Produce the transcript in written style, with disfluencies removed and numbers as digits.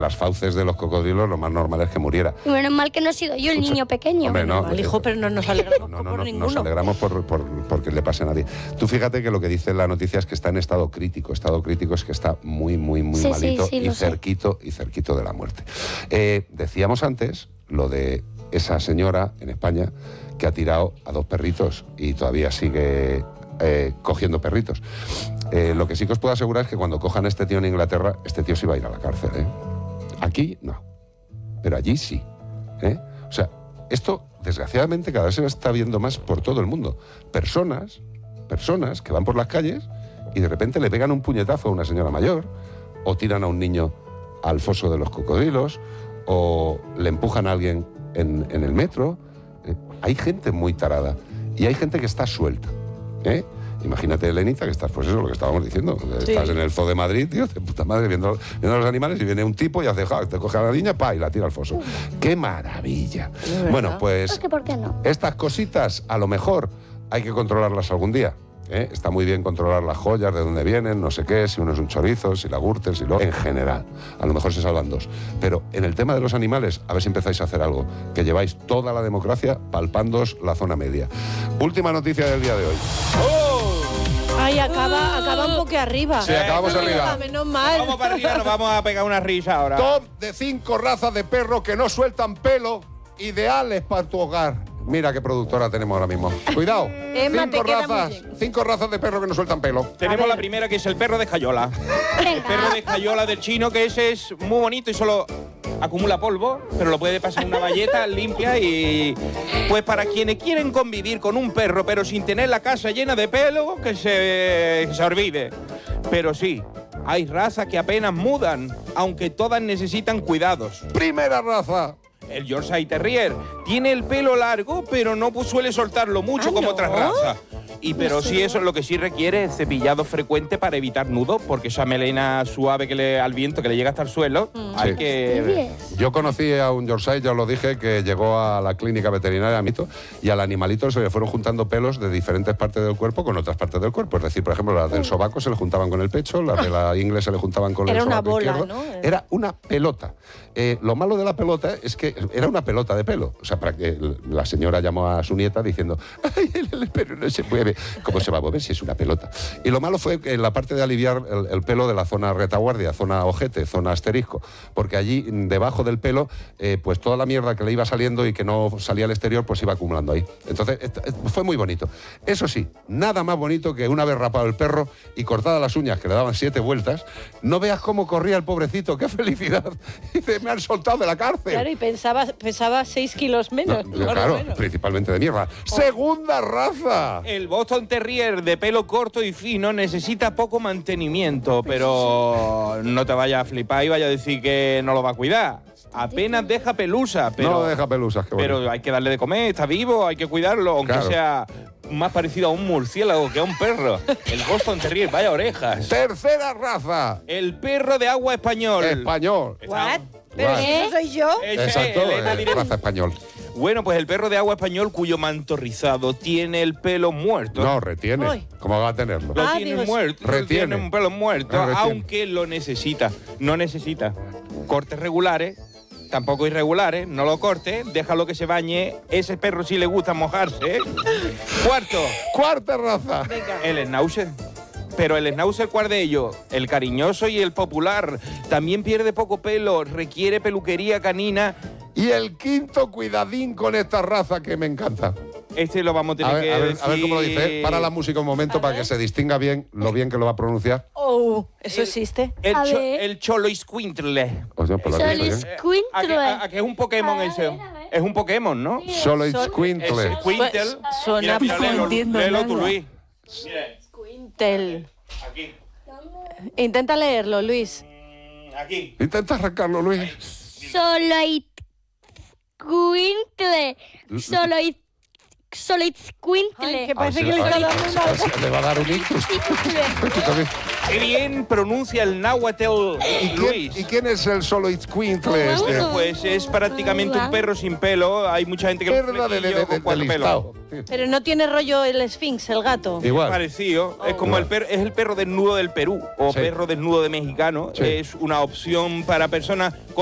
las fauces de los cocodrilos lo más normal es que muriera. Y menos mal que no he sido yo el niño pequeño. Hombre, no. Al hijo, pero no nos alegramos por ninguno. Nos alegramos porque le pase a nadie. Tú fíjate que lo que dice la noticia es que está en estado crítico. Estado crítico es que está muy malito y cerquito de la muerte. Decíamos antes lo de esa señora en España que ha tirado a 2 perritos y todavía sigue cogiendo perritos. Lo que sí que os puedo asegurar es que cuando cojan a este tío en Inglaterra, este tío sí va a ir a la cárcel, ¿eh? Aquí no, pero allí sí, ¿eh? O sea, esto desgraciadamente cada vez se está viendo más por todo el mundo. Personas que van por las calles y de repente le pegan un puñetazo a una señora mayor, o tiran a un niño al foso de los cocodrilos, o le empujan a alguien en el metro. Hay gente muy tarada y hay gente que está suelta, ¿eh? Imagínate, Elenita, que estás, pues eso, lo que estábamos diciendo. Sí. Estás en el Zoo de Madrid, tío, de puta madre, viendo a los animales, y viene un tipo y hace, te coge a la niña, y la tira al foso. ¡Qué maravilla! Bueno, pues ¿por qué no? Estas cositas, a lo mejor, hay que controlarlas algún día. Está muy bien controlar las joyas, de dónde vienen, no sé qué, si uno es un chorizo, si la Gürtel, si lo... En general, a lo mejor se salvan 2. Pero en el tema de los animales, a ver si empezáis a hacer algo, que lleváis toda la democracia palpándoos la zona media. Última noticia del día de hoy. Ay, acaba un poco arriba. Sí, acabamos arriba. Menos mal. Vamos para arriba, nos vamos a pegar una risa ahora. Top de 5 razas de perros que no sueltan pelo, ideales para tu hogar. Mira qué productora tenemos ahora mismo. Cuidado. 5 razas de perros que no sueltan pelo. Tenemos la primera, que es el perro de escayola. El perro de escayola del chino, que ese es muy bonito y solo acumula polvo, pero lo puede pasar en una bayeta limpia. Y pues para quienes quieren convivir con un perro pero sin tener la casa llena de pelo, que se olvide. Pero sí, hay razas que apenas mudan, aunque todas necesitan cuidados. Primera raza. El Yorkshire Terrier tiene el pelo largo, pero no suele soltarlo mucho como otras razas. Pero sí, eso es lo que sí requiere es cepillado frecuente para evitar nudos, porque esa melena suave al viento que le llega hasta el suelo, hay que... Yo conocí a un Yorkshire, ya os lo dije, que llegó a la clínica veterinaria Mito, y al animalito se le fueron juntando pelos de diferentes partes del cuerpo con otras partes del cuerpo. Es decir, por ejemplo, las del sobaco se le juntaban con el pecho, las de la ingle se le juntaban con el sobaco izquierdo. Era una bola, ¿no? Era una pelota. Lo malo de la pelota es que era una pelota de pelo. O sea, para que la señora llamó a su nieta diciendo, ¡ay, el pelo no se mueve! ¿Cómo se va a mover si es una pelota? Y lo malo fue en la parte de aliviar el pelo de la zona retaguardia, zona ojete, zona asterisco, porque allí, debajo del pelo, pues toda la mierda que le iba saliendo y que no salía al exterior, pues iba acumulando ahí. Entonces, fue muy bonito. Eso sí, nada más bonito que una vez rapado el perro y cortadas las uñas, que le daban 7 vueltas, no veas cómo corría el pobrecito, ¡qué felicidad! Dice, me han soltado de la cárcel. Claro, y pesaba 6 kilos menos. Claro, principalmente de mierda. ¡Segunda raza! El Boston Terrier de pelo corto y fino necesita poco mantenimiento, pero no te vayas a flipar y vaya a decir que no lo va a cuidar. Apenas deja pelusa, pero... No deja pelusas, qué bueno. Pero hay que darle de comer, está vivo, hay que cuidarlo, aunque sea más parecido a un murciélago que a un perro. El Boston Terrier, vaya orejas. Tercera raza. El perro de agua español. Español. ¿What? ¿Pero si eso soy yo? Exacto, raza español. Bueno, pues el perro de agua español cuyo manto rizado tiene el pelo muerto. No, retiene. Ay. ¿Cómo va a tenerlo? Lo tiene muerto. Retiene. Tiene un pelo muerto, aunque lo necesita. No necesita cortes regulares, tampoco irregulares, no lo corte, déjalo que se bañe. Ese perro sí le gusta mojarse. Cuarta raza. Venga. El Schnauzer. Pero el Schnauzer, ¿cuál de ellos? El cariñoso y el popular. También pierde poco pelo, requiere peluquería canina. Y el quinto, cuidadín con esta raza que me encanta. Este lo vamos a tener que decir. A ver cómo lo dice. Para la música un momento para que se distinga bien lo bien que lo va a pronunciar. ¿Eso existe? El Xoloitzcuintle. O sea, por la ¿A que es un Pokémon ese? Es un Pokémon, ¿no? Xoloitzcuintle. Suena... No entiendo nada. Léelo tú, Luis. Squintle. Aquí. Intenta leerlo, Luis. Aquí. Intenta arrancarlo, Luis. Xoloitzcuintle. Ay, que parece que le está dando una... Le va a dar un ictus. Qué bien pronuncia el náhuatl, Luis. ¿Y quién es el Xoloitzcuintle este? Bueno, pues es prácticamente un perro sin pelo. Hay mucha gente que lo flequillo con cuatro pelos. Pero no tiene rollo el Sphinx, el gato. Igual. Parecido. Es como es el perro desnudo del Perú o perro desnudo de mexicano. Sí. Es una opción para personas